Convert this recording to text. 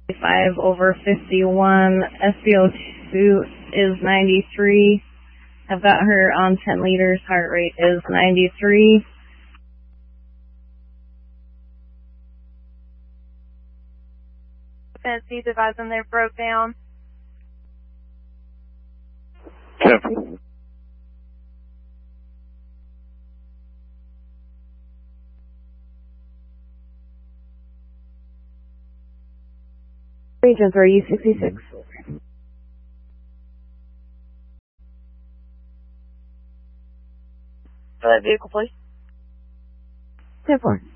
5/51, SpO2 is 93. I've got her on 10 liters, heart rate is 93. Fancy devising there broke down. 10. Region 366. For that vehicle, please. 10-4.